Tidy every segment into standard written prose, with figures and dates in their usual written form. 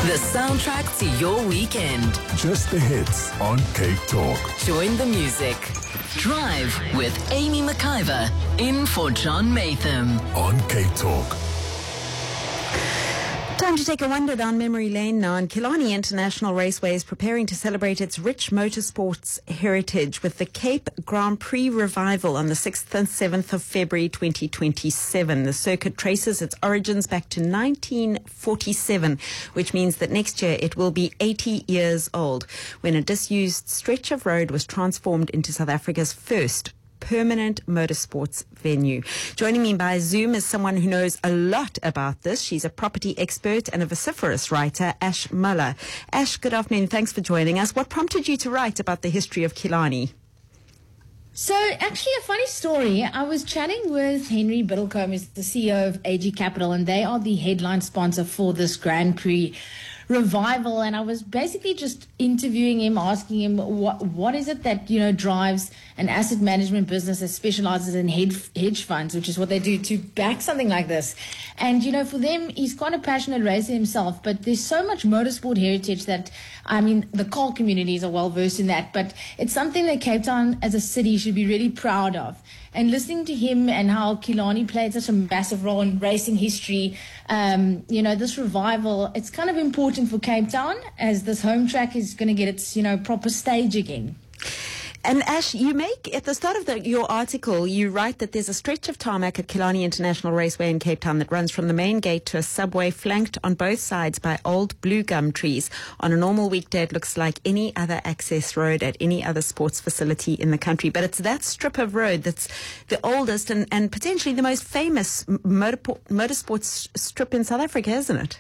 The soundtrack to your weekend. Just the hits on Cape Talk. Join the music. Drive with Amy McIver. In for John Matham. On Cape Talk. Time to take a wander down memory lane now. And Killarney International Raceway is preparing to celebrate its rich motorsports heritage with the Cape Grand Prix Revival on the 6th and 7th of February 2027. The circuit traces its origins back to 1947, which means that next year it will be 80 years old, when a disused stretch of road was transformed into South Africa's first permanent motorsports venue. Joining me by Zoom is someone who knows a lot about this. She's a property expert and a vociferous writer, Ash Muller. Ash, good afternoon. Thanks for joining us. What prompted you to write about the history of Killarney? So, actually, a funny story. I was chatting with Henry Biddlecombe, who's the CEO of AG Capital, and they are the headline sponsor for this Grand Prix Revival. And I was basically just interviewing him, asking him what is it that, drives an asset management business that specializes in hedge funds, which is what they do, to back something like this. And, for them, he's quite a passionate racer himself, but there's so much motorsport heritage that, the car communities are well versed in that, but it's something that Cape Town as a city should be really proud of. And listening to him and how Killarney played such a massive role in racing history, this revival, it's kind of important for Cape Town, as this home track is going to get its, proper stage again. And Ash, you make, at the start of your article, you write that there's a stretch of tarmac at Killarney International Raceway in Cape Town that runs from the main gate to a subway flanked on both sides by old blue gum trees. On a normal weekday, it looks like any other access road at any other sports facility in the country. But it's that strip of road that's the oldest and potentially the most famous motorsports strip in South Africa, isn't it?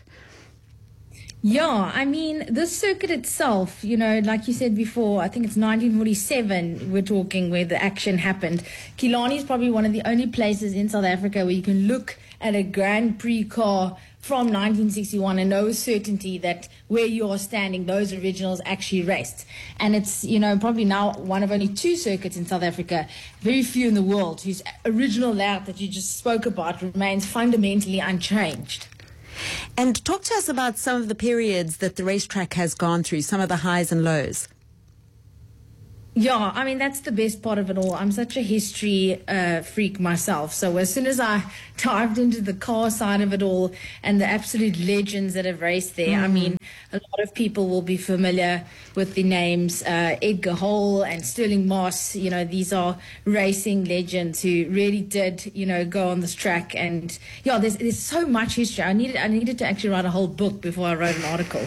Yeah, this circuit itself, like you said before, I think it's 1947 we're talking where the action happened. Killarney is probably one of the only places in South Africa where you can look at a Grand Prix car from 1961 and know with certainty that where you are standing, those originals actually raced. And it's, probably now one of only two circuits in South Africa, very few in the world, whose original layout that you just spoke about remains fundamentally unchanged. And talk to us about some of the periods that the racetrack has gone through, some of the highs and lows. Yeah, that's the best part of it all. I'm such a history freak myself. So as soon as I dived into the car side of it all and the absolute legends that have raced there, a lot of people will be familiar with the names Edgar Hall and Sterling Moss. These are racing legends who really did, go on this track. And yeah, there's so much history. I needed to actually write a whole book before I wrote an article.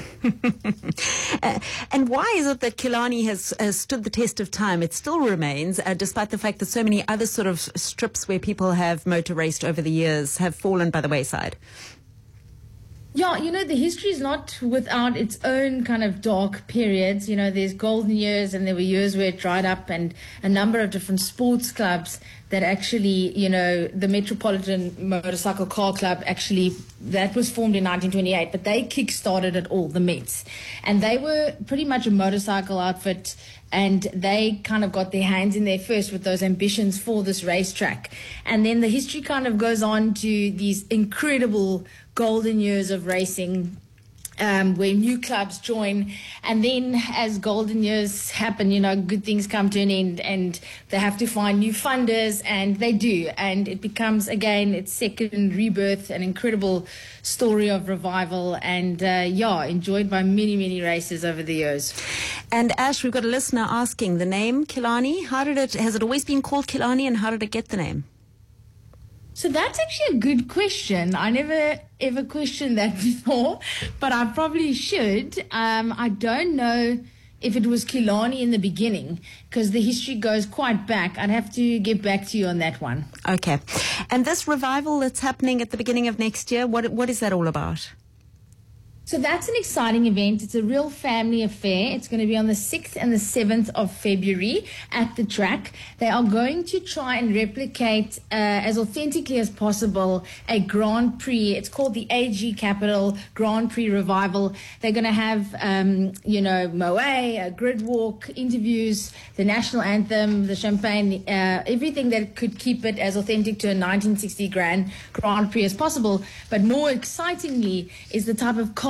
And why is it that Killarney has stood the test of time? It still remains, despite the fact that so many other sort of strips where people have motor raced over the years have fallen by the wayside. Yeah, the history is not without its own kind of dark periods. There's golden years and there were years where it dried up, and a number of different sports clubs that actually, the Metropolitan Motorcycle Car Club, actually, that was formed in 1928, but they kick-started it all, the Mets. And they were pretty much a motorcycle outfit, and they kind of got their hands in there first with those ambitions for this racetrack. And then the history kind of goes on to these incredible golden years of racing, where new clubs join, and then as golden years happen, good things come to an end, and they have to find new funders, and they do, and it becomes again its second rebirth, an incredible story of revival, and enjoyed by many racers over the years. And Ash, we've got a listener asking the name Killarney. Has it always been called Killarney, and how did it get the name? So that's actually a good question. I never ever questioned that before, but I probably should. I don't know if it was Killarney in the beginning, because the history goes quite back. I'd have to get back to you on that one. Okay. And this revival that's happening at the beginning of next year, what is that all about? So that's an exciting event. It's a real family affair. It's going to be on the 6th and the 7th of February at the track. They are going to try and replicate as authentically as possible a Grand Prix. It's called the AG Capital Grand Prix Revival. They're going to have, moe, a grid walk, interviews, the national anthem, the champagne, everything that could keep it as authentic to a 1960 Grand Prix as possible. But more excitingly is the type of car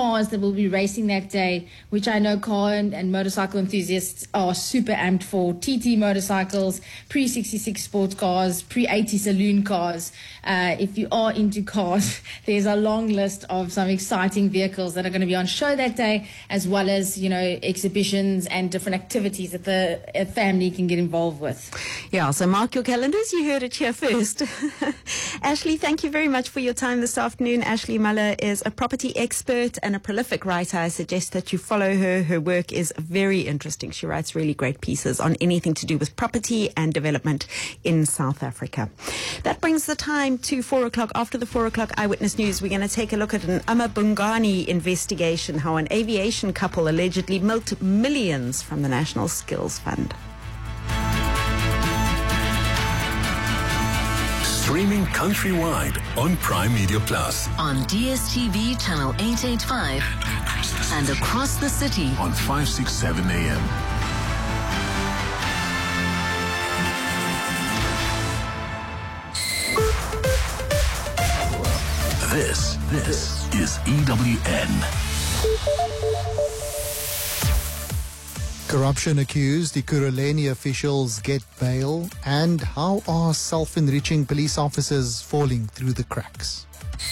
cars that will be racing that day, which I know car and motorcycle enthusiasts are super amped for. TT motorcycles, pre-66 sports cars, pre-80 saloon cars. If you are into cars, there's a long list of some exciting vehicles that are going to be on show that day, as well as, exhibitions and different activities that the family can get involved with. Yeah, so mark your calendars. You heard it here first. Ashley, thank you very much for your time this afternoon. Ashley Muller is a property expert and a prolific writer. I suggest that you follow her. Her work is very interesting. She writes really great pieces on anything to do with property and development in South Africa. That brings the time to 4 o'clock. After the 4 o'clock Eyewitness News, we're going to take a look at an Amabungani investigation, how an aviation couple allegedly milked millions from the National Skills Fund. Streaming countrywide on Prime Media Plus. On DSTV channel 885 and across the city On 567 AM. This is EWN. Corruption accused Ekurhuleni officials get bail, and how are self-enriching police officers falling through the cracks?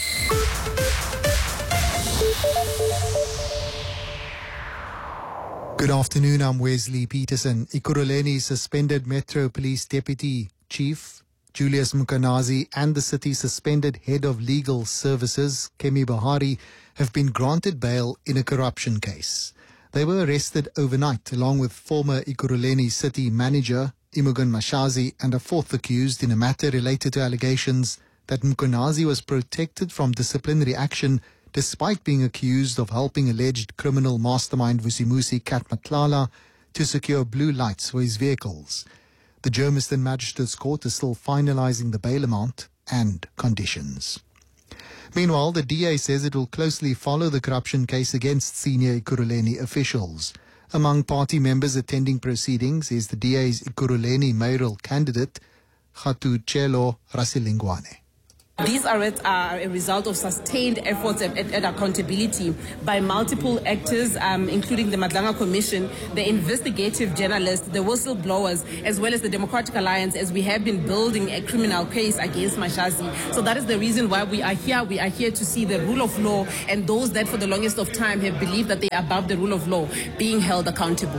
Good afternoon, I'm Wesley Peterson. Ekurhuleni suspended Metro Police Deputy Chief Julius Mukanazi and the city's suspended Head of Legal Services, Kemi Bahari, have been granted bail in a corruption case. They were arrested overnight along with former Ekurhuleni City Manager Imogen Mashazi and a fourth accused in a matter related to allegations that Mukanazi was protected from disciplinary action despite being accused of helping alleged criminal mastermind Vusimusi Kat Matlala to secure blue lights for his vehicles. The Germiston Magistrates Court is still finalizing the bail amount and conditions. Meanwhile, the DA says it will closely follow the corruption case against senior Ekurhuleni officials. Among party members attending proceedings is the DA's Ekurhuleni mayoral candidate, Khatuchelo Rasilingwane. These arrests are a result of sustained efforts and accountability by multiple actors, including the Madlanga Commission, the investigative journalists, the whistleblowers, as well as the Democratic Alliance, as we have been building a criminal case against Mashazi. So that is the reason why we are here. We are here to see the rule of law and those that for the longest of time have believed that they are above the rule of law being held accountable.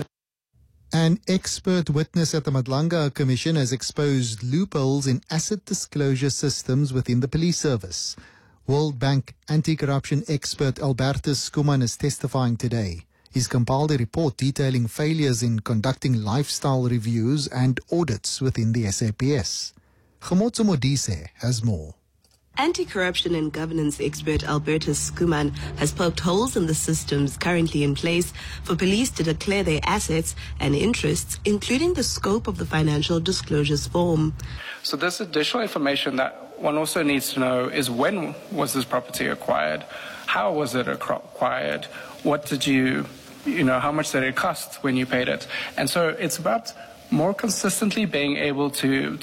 An expert witness at the Madlanga Commission has exposed loopholes in asset disclosure systems within the police service. World Bank anti-corruption expert Albertus Skuman is testifying today. He's compiled a report detailing failures in conducting lifestyle reviews and audits within the SAPS. Khomotso Modise has more. Anti-corruption and governance expert Albertus Skuman has poked holes in the systems currently in place for police to declare their assets and interests, including the scope of the financial disclosures form. So there's additional information that one also needs to know is when was this property acquired? How was it acquired? What did how much did it cost when you paid it? And so it's about more consistently being able to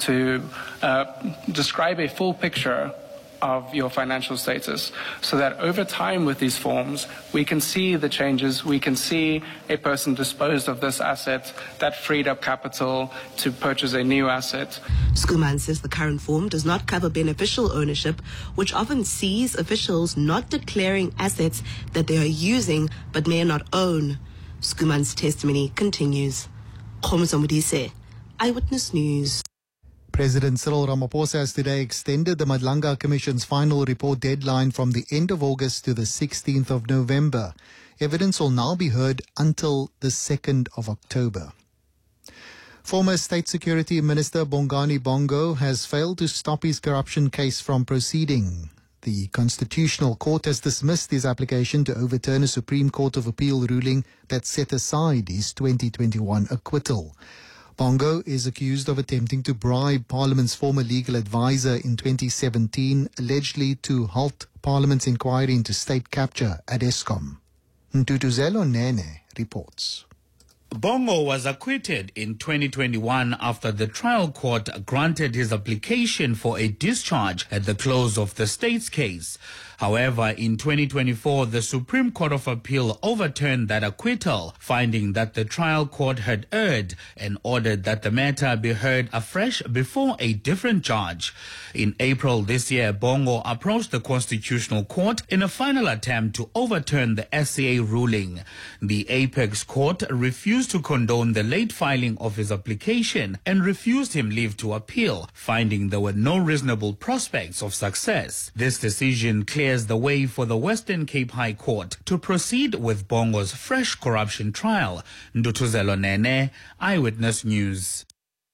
describe a full picture of your financial status, so that over time with these forms, we can see the changes, we can see a person disposed of this asset that freed up capital to purchase a new asset. Skuman says the current form does not cover beneficial ownership, which often sees officials not declaring assets that they are using but may not own. Skuman's testimony continues. Khomotso Modise, Eyewitness News. President Cyril Ramaphosa has today extended the Madlanga Commission's final report deadline from the end of August to the 16th of November. Evidence will now be heard until the 2nd of October. Former State Security Minister Bongani Bongo has failed to stop his corruption case from proceeding. The Constitutional Court has dismissed his application to overturn a Supreme Court of Appeal ruling that set aside his 2021 acquittal. Bongo is accused of attempting to bribe Parliament's former legal advisor in 2017, allegedly to halt Parliament's inquiry into state capture at Eskom. Ntutuzelo Nene reports. Bongo was acquitted in 2021 after the trial court granted his application for a discharge at the close of the state's case. However, in 2024, the Supreme Court of Appeal overturned that acquittal, finding that the trial court had erred and ordered that the matter be heard afresh before a different judge. In April this year, Bongo approached the Constitutional Court in a final attempt to overturn the SCA ruling. The Apex Court refused to condone the late filing of his application and refused him leave to appeal, finding there were no reasonable prospects of success. This decision clears the way for the Western Cape High Court to proceed with Bongo's fresh corruption trial. Ndutuzelo Nene, Eyewitness News.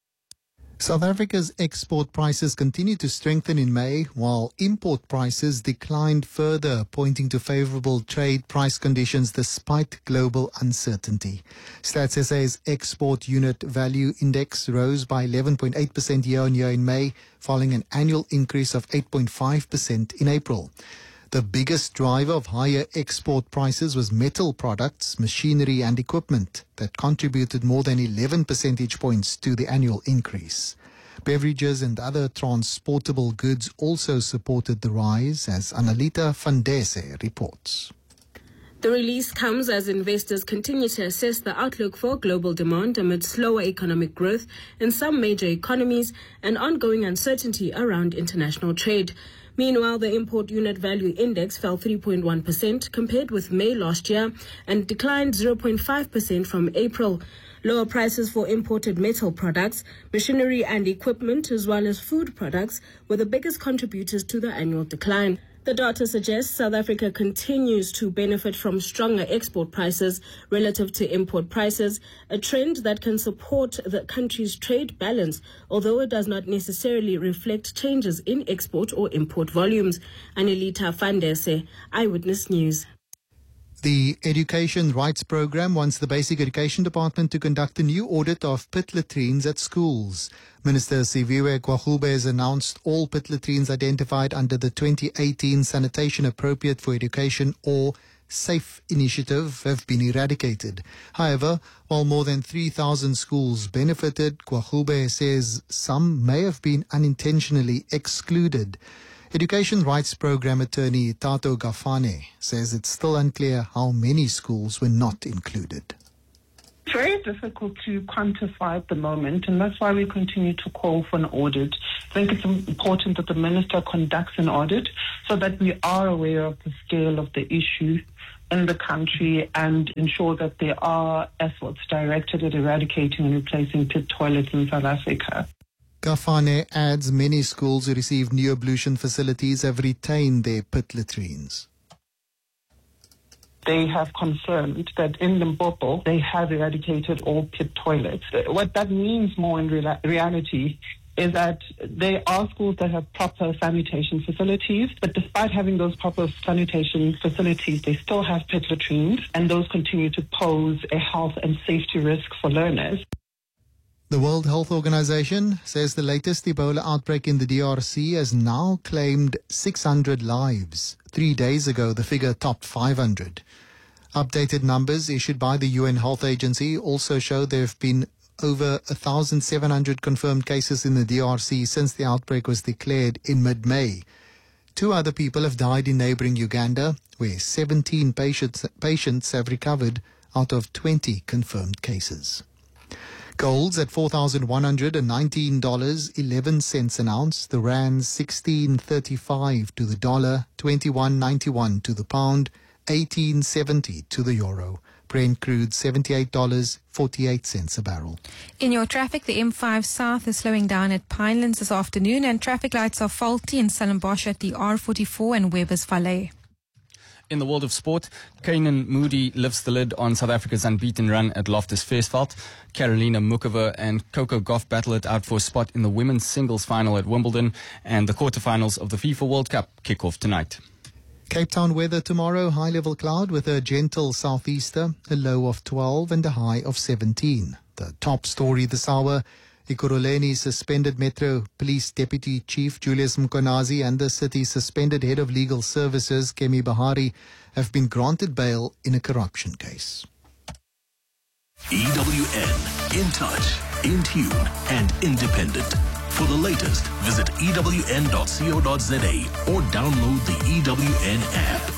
South Africa's export prices continued to strengthen in May, while import prices declined further, pointing to favorable trade price conditions despite global uncertainty. Stats SA's export unit value index rose by 11.8% year-on-year in May, following an annual increase of 8.5% in April. The biggest driver of higher export prices was metal products, machinery and equipment that contributed more than 11 percentage points to the annual increase. Beverages and other transportable goods also supported the rise, as Analita Fandese reports. The release comes as investors continue to assess the outlook for global demand amid slower economic growth in some major economies and ongoing uncertainty around international trade. Meanwhile, the import unit value index fell 3.1% compared with May last year and declined 0.5% from April. Lower prices for imported metal products, machinery and equipment, as well as food products, were the biggest contributors to the annual decline. The data suggests South Africa continues to benefit from stronger export prices relative to import prices, a trend that can support the country's trade balance, although it does not necessarily reflect changes in export or import volumes. Anelita Fandese, Eyewitness News. The Education Rights Program wants the Basic Education Department to conduct a new audit of pit latrines at schools. Minister Siviwe Gwagube has announced all pit latrines identified under the 2018 Sanitation Appropriate for Education or SAFE initiative have been eradicated. However, while more than 3,000 schools benefited, Gwagube says some may have been unintentionally excluded. Education Rights Program attorney Tato Gafane says it's still unclear how many schools were not included. It's very difficult to quantify at the moment, and that's why we continue to call for an audit. I think it's important that the minister conducts an audit so that we are aware of the scale of the issue in the country and ensure that there are efforts directed at eradicating and replacing pit toilets in South Africa. Gafane adds many schools who receive new ablution facilities have retained their pit latrines. They have confirmed that in Limpopo they have eradicated all pit toilets. What that means more in reality is that there are schools that have proper sanitation facilities, but despite having those proper sanitation facilities, they still have pit latrines, and those continue to pose a health and safety risk for learners. The World Health Organization says the latest Ebola outbreak in the DRC has now claimed 600 lives. 3 days ago, the figure topped 500. Updated numbers issued by the UN Health Agency also show there have been over 1,700 confirmed cases in the DRC since the outbreak was declared in mid-May. 2 other people have died in neighboring Uganda, where 17 patients have recovered out of 20 confirmed cases. Gold's at $4,119.11 an ounce. The rand's 16.35 to the dollar, 21.91 to the pound, 18.70 to the euro. Brent crude $78.48 a barrel. In your traffic, the M5 South is slowing down at Pinelands this afternoon, and traffic lights are faulty in Stellenbosch at the R44 and Weber's Valley. In the world of sport, Kanan Moody lifts the lid on South Africa's unbeaten run at Loftus Versfeld. Karolina Muchova and Coco Gauff battle it out for a spot in the women's singles final at Wimbledon, and the quarterfinals of the FIFA World Cup kick off tonight. Cape Town weather tomorrow, high-level cloud with a gentle southeaster, a low of 12 and a high of 17. The top story this hour, Ekurhuleni suspended Metro Police Deputy Chief Julius Mkonazi and the city's suspended Head of Legal Services, Kemi Bahari, have been granted bail in a corruption case. EWN, in touch, in tune, and independent. For the latest, visit ewn.co.za or download the EWN app.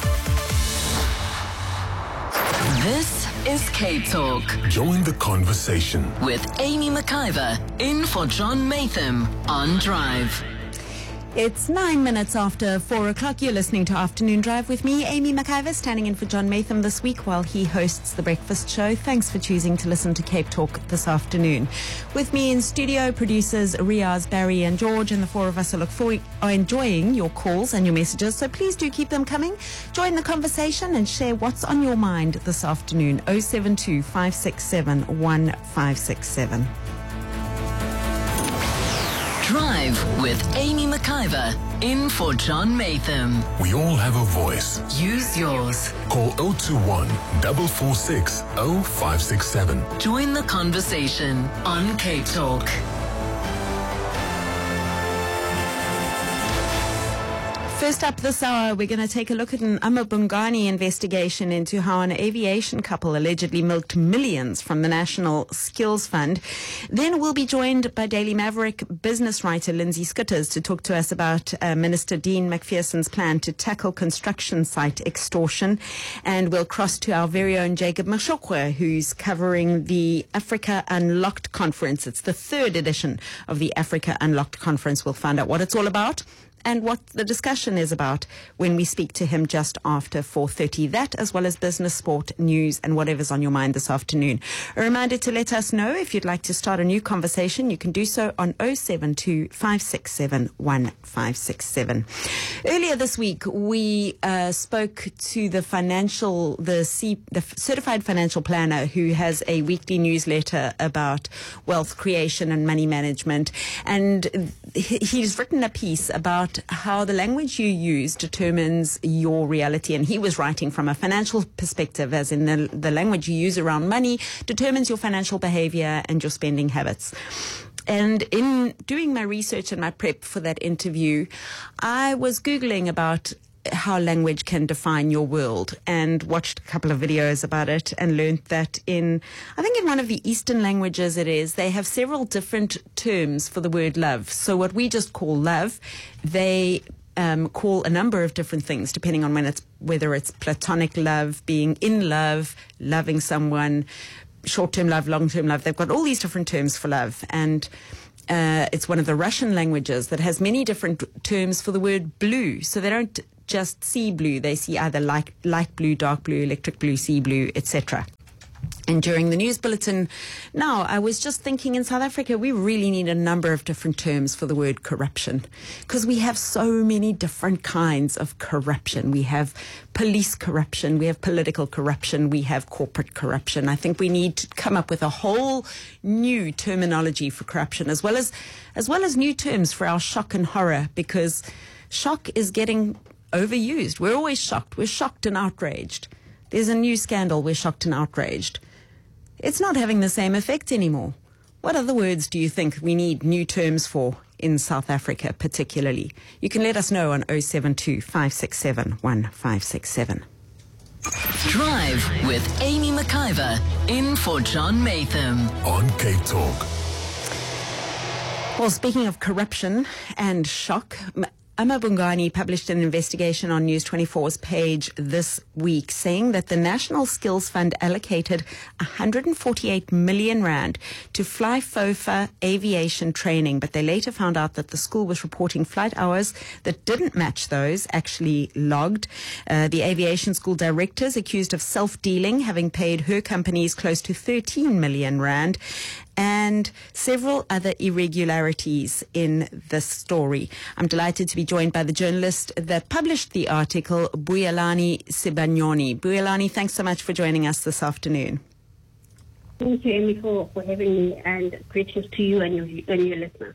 This is Cape Talk Join the conversation with Amy McIver in for John Matham on Drive. It's 9 minutes after 4 o'clock. You're listening to Afternoon Drive with me, Amy McIver, standing in for John Matham this week while he hosts The Breakfast Show. Thanks for choosing to listen to Cape Talk this afternoon. With me in studio, producers Riaz, Barry and George, and the four of us are enjoying your calls and your messages, so please do keep them coming. Join the conversation and share what's on your mind this afternoon. 072 567 1567. Drive with Amy McIver in for John Matham. We all have a voice. Use yours. Call 021 446 0567. Join the conversation on Cape Talk. First up this hour, we're going to take a look at an Amabungani investigation into how an aviation couple allegedly milked millions from the National Skills Fund. Then we'll be joined by Daily Maverick business writer Lindsay Scutters to talk to us about Minister Dean McPherson's plan to tackle construction site extortion. And we'll cross to our very own Jacob Mashokwe, who's covering the Africa Unlocked Conference. It's the third edition of the Africa Unlocked Conference. We'll find out what it's all about and what the discussion is about when we speak to him just after 4:30. That, as well as business, sport, news, and whatever's on your mind this afternoon. A reminder to let us know if you'd like to start a new conversation. You can do so on 072 567 1567. Earlier this week, we spoke to the certified financial planner who has a weekly newsletter about wealth creation and money management. And he's written a piece about how the language you use determines your reality. And he was writing from a financial perspective, as in the language you use around money determines your financial behavior and your spending habits. And in doing my research and my prep for that interview, I was Googling about how language can define your world and watched a couple of videos about it and learned that I think in one of the Eastern languages they have several different terms for the word love. So what we just call love, they call a number of different things depending on whether it's platonic love, being in love, loving someone, short-term love, long-term love. They've got all these different terms for love. And it's one of the Russian languages that has many different terms for the word blue. So they don't just see blue, they see either light blue, dark blue, electric blue, sea blue, etc. And during the news bulletin now, I was just thinking, in South Africa, we really need a number of different terms for the word corruption, because we have so many different kinds of corruption. We have police corruption, we have political corruption, we have corporate corruption. I think we need to come up with a whole new terminology for corruption, as well as new terms for our shock and horror, because shock is getting overused. We're always shocked. We're shocked and outraged. There's a new scandal, we're shocked and outraged. It's not having the same effect anymore. What other words do you think we need new terms for in South Africa particularly? You can let us know on 072 567 1567. Drive with Amy McIver in for John Matham on Cape Talk. Well, speaking of corruption and shock, Amabungani published an investigation on News 24's page this week saying that the National Skills Fund allocated 148 million rand to Fly FOFA aviation training, but they later found out that the school was reporting flight hours that didn't match those actually logged. The aviation school directors accused of self-dealing, having paid her companies close to 13 million rand. And several other irregularities in this story. I'm delighted to be joined by the journalist that published the article, Buyelani Sibanyoni. Buyelani, thanks so much for joining us this afternoon. Thank you, Amy, for having me, and greetings to you and your listeners.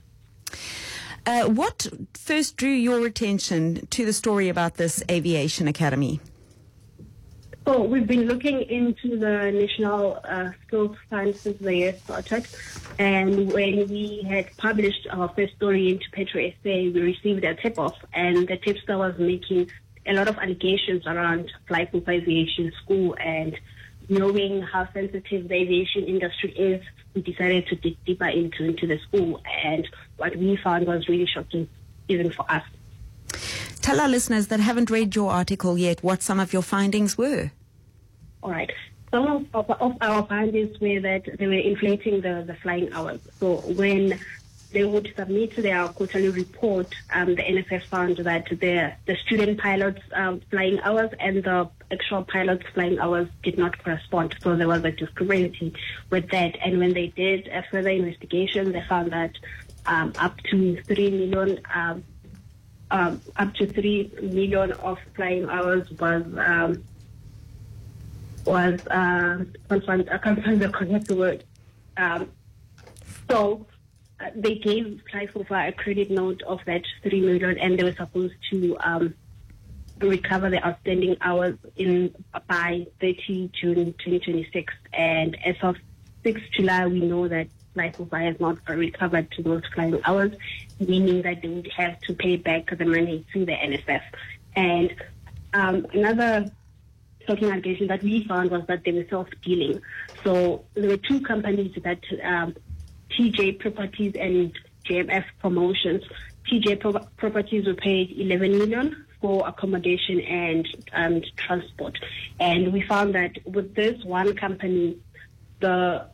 What first drew your attention to the story about this aviation academy? So we've been looking into the National Skills Fund since the year started, and when we had published our first story into Petro SA, we received a tip-off, and the tipster was making a lot of allegations around Fly FOFA Aviation School and knowing how sensitive the aviation industry is, we decided to dig deeper into the school. And what we found was really shocking, even for us. Tell our listeners that haven't read your article yet what some of your findings were. All right. Some of our findings were that they were inflating the flying hours. So when they would submit their quarterly report, the NSF found that the student pilots' flying hours and the actual pilots' flying hours did not correspond. So there was a discrepancy with that. And when they did a further investigation, they found that up to 3 million of flying hours was I can't find the correct word. So they gave FlyFofa a credit note of that 3 million, and they were supposed to recover the outstanding hours by 30 June 2026. And as of 6 July, we know that FlyFofa has not recovered to those flying hours, meaning that they would have to pay back the money to the NSF. And another shocking allegation that we found was that they were self-dealing. So there were two companies that TJ Properties and JMF Promotions. TJ Properties were paid 11 million for accommodation and transport. And we found that with this one company, the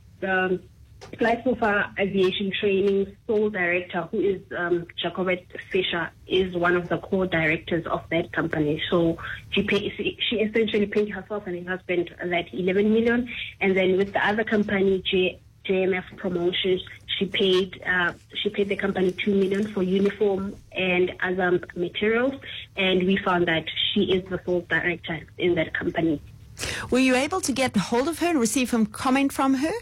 FlyFofa Aviation Training sole director, who is Jacobette Fisher, is one of the co-directors of that company. So she essentially paid herself and her husband that 11 million. And then with the other company, JMF Promotions, she paid the company 2 million for uniform and other materials. And we found that she is the sole director in that company. Were you able to get hold of her and receive some comment from her?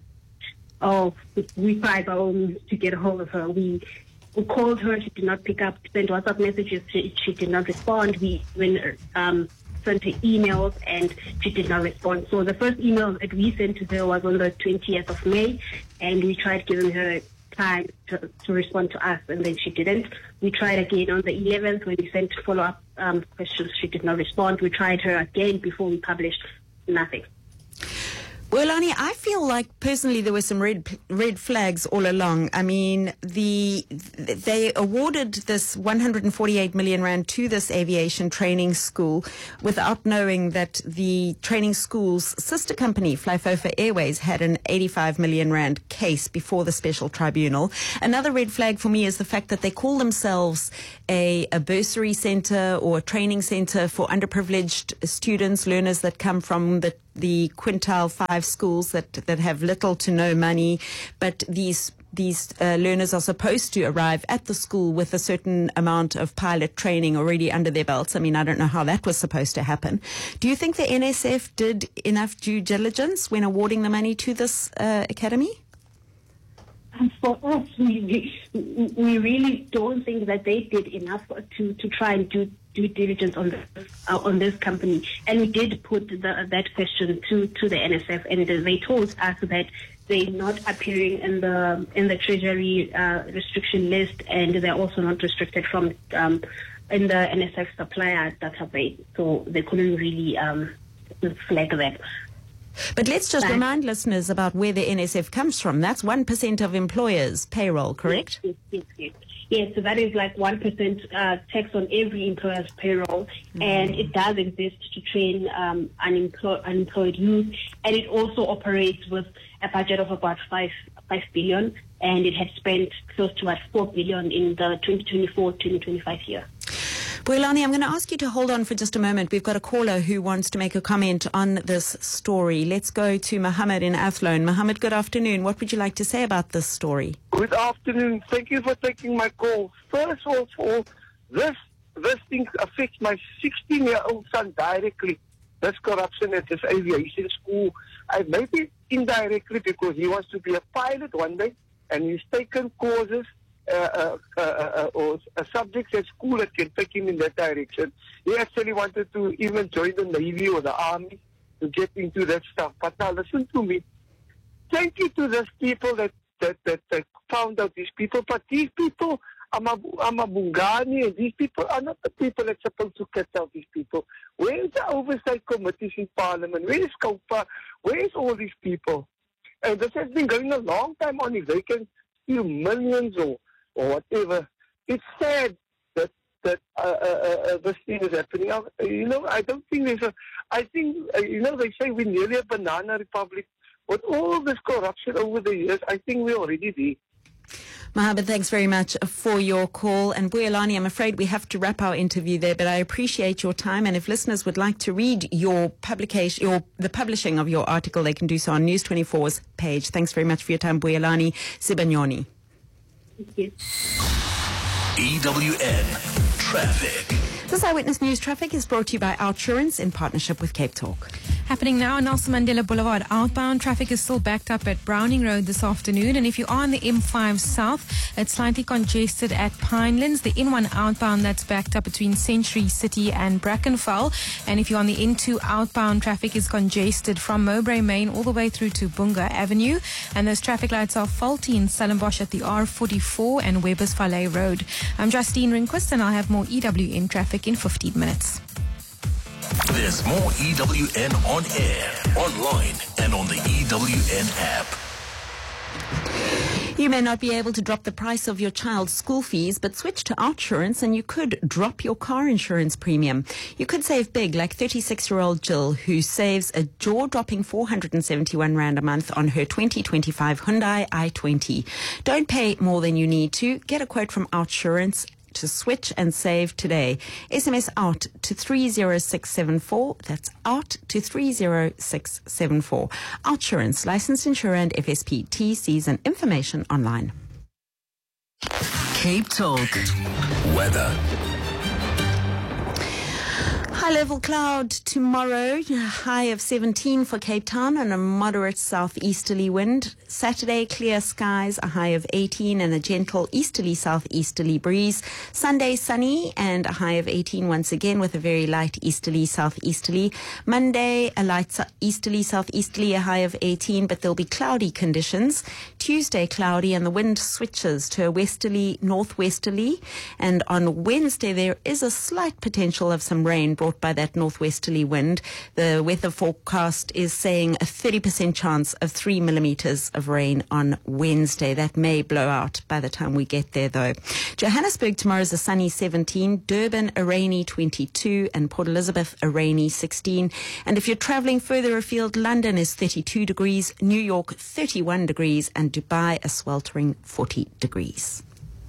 Oh, we tried to get a hold of her. We called her, she did not pick up, sent WhatsApp messages, she did not respond. We sent her emails and she did not respond. So the first email that we sent to her was on the 20th of May, and we tried giving her time to respond to us, and then she didn't. We tried again on the 11th when we sent follow-up questions. She did not respond. We tried her again before we published. Nothing. Well, Lani, I feel like personally there were some red flags all along. I mean, they awarded this 148 million rand to this aviation training school without knowing that the training school's sister company, FlyFofa Airways, had an 85 million rand case before the special tribunal. Another red flag for me is the fact that they call themselves a bursary center or a training center for underprivileged students, learners that come from the quintile 5 schools that have little to no money, but these learners are supposed to arrive at the school with a certain amount of pilot training already under their belts. I mean, I don't know how that was supposed to happen. Do you think the NSF did enough due diligence when awarding the money to this academy? For us, we really don't think that they did enough to try and do due diligence on this company. And we did put that question to the NSF, and they told us that they're not appearing in the Treasury restriction list, and they're also not restricted from in the NSF supplier database. So they couldn't really flag that. But let's just remind listeners about where the NSF comes from. That's 1% of employers' payroll, correct? Yes, so that is like 1% tax on every employer's payroll, and it does exist to train unemployed youth, and it also operates with a budget of about 5 billion, and it had spent close to about 4 billion in the 2024-2025 year. Well, Lani, I'm going to ask you to hold on for just a moment. We've got a caller who wants to make a comment on this story. Let's go to Mohammed in Athlone. Mohammed, good afternoon. What would you like to say about this story? Good afternoon. Thank you for taking my call. First of all, this thing affects my 16-year-old son directly. This corruption at this aviation school. I maybe indirectly because he wants to be a pilot one day, and he's taken courses or subjects at school that can take him in that direction. He actually wanted to even join the Navy or the Army to get into that stuff. But now listen to me. Thank you to those people that found out these people. But these people Amabungani, these people are not the people that's supposed to catch out these people. Where is the oversight committees in Parliament? Where is COPA? Where is all these people? And this has been going a long time on. If they can steal millions or whatever, it's sad that this thing is happening. I don't think there's a. I think they say we're nearly a banana republic. With all this corruption over the years, I think we're already there. Mohammed, thanks very much for your call. And Buyelani, I'm afraid we have to wrap our interview there, but I appreciate your time. And if listeners would like to read your publication, the publishing of your article, they can do so on News 24's page. Thanks very much for your time, Buyelani Sibanyoni. Thank you. EWN Traffic. This Eyewitness News Traffic is brought to you by Outsurance in partnership with Cape Talk. Happening now on Nelson Mandela Boulevard outbound. Traffic is still backed up at Browning Road this afternoon. And if you are on the M5 South, it's slightly congested at Pinelands. The N1 outbound, that's backed up between Century City and Brackenfell. And if you're on the N2 outbound, traffic is congested from Mowbray Main all the way through to Bunga Avenue. And those traffic lights are faulty in Stellenbosch at the R44 and Weber's Valley Road. I'm Justine Rinquist, and I'll have more EWN traffic in 15 minutes. There's more EWN on air, online, and on the EWN app. You may not be able to drop the price of your child's school fees, but switch to Outsurance and you could drop your car insurance premium. You could save big, like 36-year-old Jill, who saves a jaw-dropping 471 Rand a month on her 2025 Hyundai i20. Don't pay more than you need to. Get a quote from Outsurance to switch and save today. SMS out to 30674. That's out to 30674. Outsurance, licensed insurer and FSP. T's and information online. Cape Talk. Weather. High-level cloud tomorrow, high of 17 for Cape Town and a moderate southeasterly wind. Saturday, clear skies, a high of 18 and a gentle easterly-southeasterly breeze. Sunday, sunny and a high of 18 once again with a very light easterly-southeasterly. Monday, a light easterly-southeasterly, a high of 18, but there'll be cloudy conditions. Tuesday, cloudy and the wind switches to a westerly-northwesterly. And on Wednesday, there is a slight potential of some rain brought by that northwesterly wind. The weather forecast is saying a 30% chance of 3 millimeters of rain on Wednesday. That may blow out by the time we get there, though. Johannesburg tomorrow is a sunny 17, Durban a rainy 22, and Port Elizabeth a rainy 16. And if you're traveling further afield, London is 32 degrees, New York 31 degrees, and Dubai a sweltering 40 degrees.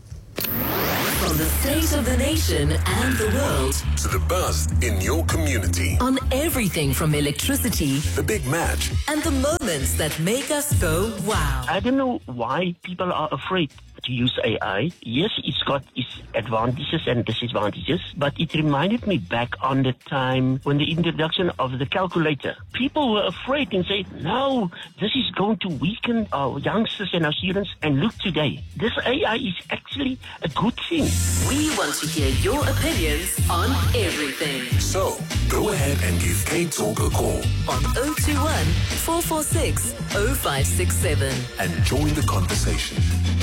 From the state of the nation and the world to the buzz in your community. On everything from electricity, The Big Match, and the moments that make us go wow. I don't know why people are afraid to use AI. Yes, it's got its advantages and disadvantages, but it reminded me back on the time when the introduction of the calculator. People were afraid and said, no, this is going to weaken our youngsters and our students. And look today, this AI is actually a good thing. We want to hear your opinions on everything. So, go ahead and give Cape Talk a call on 021 446 0567 and join the conversation.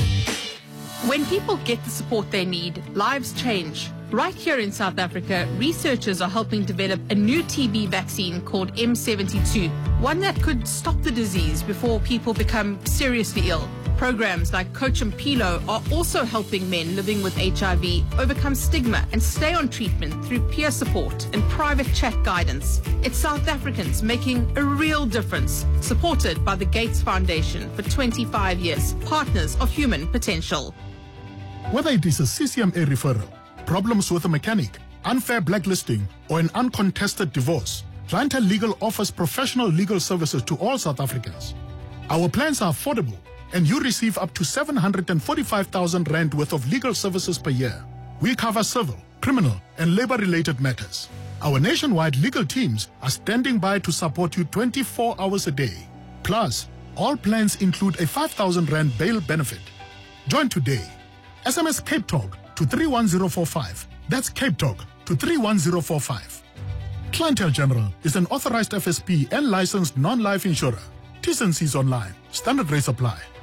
When people get the support they need, lives change. Right here in South Africa, researchers are helping develop a new TB vaccine called M72, one that could stop the disease before people become seriously ill. Programs like Coach and Pilo are also helping men living with HIV overcome stigma and stay on treatment through peer support and private chat guidance. It's South Africans making a real difference, supported by the Gates Foundation for 25 years, partners of human potential. Whether it is a CCMA referral, problems with a mechanic, unfair blacklisting, or an uncontested divorce, Clientele Legal offers professional legal services to all South Africans. Our plans are affordable, and you receive up to 745,000 Rand worth of legal services per year. We cover civil, criminal, and labor-related matters. Our nationwide legal teams are standing by to support you 24 hours a day. Plus, all plans include a 5,000 Rand bail benefit. Join today. SMS Cape Talk to 31045. That's Cape Talk to 31045. Clientele General is an authorized FSP and licensed non-life insurer. T's and C's online. Standard rates apply.